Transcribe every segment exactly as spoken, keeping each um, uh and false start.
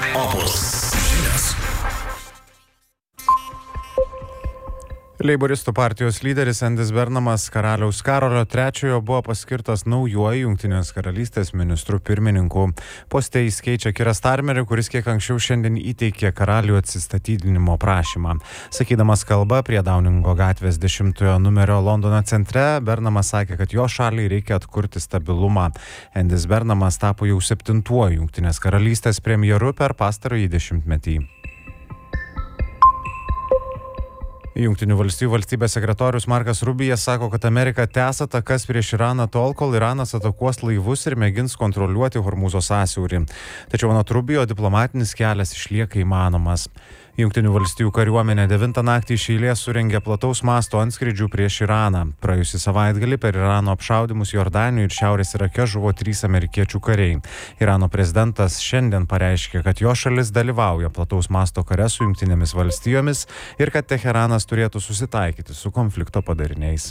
Opus žinios. Leiboristų partijos lyderis Endis Bernamas karaliaus Karolio trečiojo buvo paskirtas naujuoju Jungtinės karalystės ministru pirmininku. Poste jis keičia Kirą Starmerį, kuris kiek anksčiau šiandien įteikė karalių atsistatydinimo prašymą. Sakydamas kalbą prie Downingo gatvės dešimtojo numerio Londono centre, Bernamas sakė, kad jo šaliai reikia atkurti stabilumą. Endis Bernamas tapo jau septintuoju Jungtinės karalystės premjeru per pastarąjį dešimtmetį. Jungtinių valstijų valstybės sekretorius Markas Rubijas sako, kad Amerika tęs atakas prieš Iraną tol, kol Iranas atakuos laivus ir mėgins kontroliuoti Hormūzo sąsiaurį. Tačiau anot Rubijo diplomatinis kelias išlieka įmanomas. Jungtinių valstijų kariuomenė devintą naktį iš eilės surengė plataus masto antskrydžių prieš Iraną. Praėjusį savaitgalį per Irano apšaudymus Jordanijoje ir Šiaurės Irake žuvo trys amerikiečių kariai. Irano prezidentas šiandien pareiškė, kad jo šalis dalyvauja plataus masto kare su Jungtinėmis valstijomis ir kad Teheranas turėtų susitaikyti su konflikto padariniais.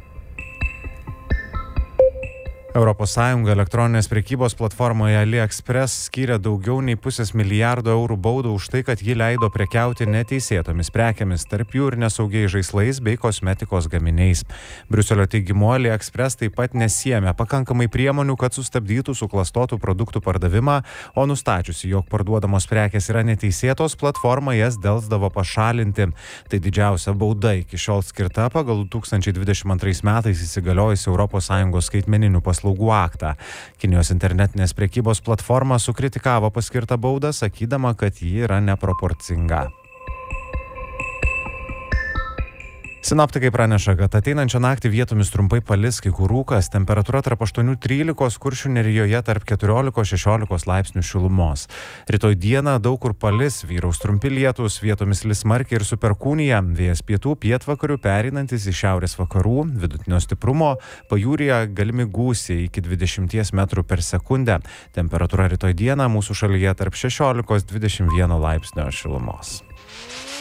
Europos Sąjunga elektroninės prekybos platformoje AliExpress skyrė daugiau nei pusės milijardo eurų baudą už tai, kad ji leido prekiauti neteisėtomis prekėmis, tarp jų ir nesaugiais žaislais bei kosmetikos gaminiais. Briuselio teigimu AliExpress taip pat nesiėmė pakankamai priemonių, kad sustabdytų suklastotų produktų pardavimą, o nustačiusi, jog parduodamos prekės yra neteisėtos, platforma jas delsdavo pašalinti. Tai didžiausia bauda iki šiol skirta pagal du tūkstančiai dvidešimt antrais metais įsigaliojusį Europos Sąjungos skaitmeninių paslaugų aktą. Kinijos internetinės prekybos platforma sukritikavo paskirtą baudą, sakydama, kad ji yra neproporcinga. Sinoptikai praneša, kad ateinančią naktį vietomis trumpai palis, kai kur rūkas, temperatūra tarp aštuonių trylikos, Kuršių nerijoje tarp keturiolikos šešiolikos laipsnių šilumos. Rytoj dieną daug kur palis, vyraus trumpi lietūs, vietomis lis smarkiai ir su perkūnija, vėjas pietų pietvakarių pereinantis į šiaurės vakarų, vidutinio stiprumo, pajūryje galimi gūsiai iki dvidešimties metrų per sekundę. Temperatūra rytoj dieną mūsų šalyje tarp šešiolikos dvidešimt vieno laipsnio šilumos.